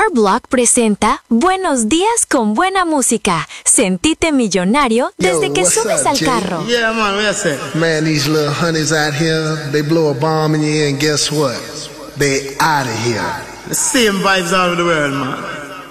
Block presenta Buenos Días con buena música. Sentite millonario desde que subes al carro. Yeah, man, what you say? Man, these little honeys out here, they blow a bomb in your ear and guess what? They out of here. The same vibes all over the world, man.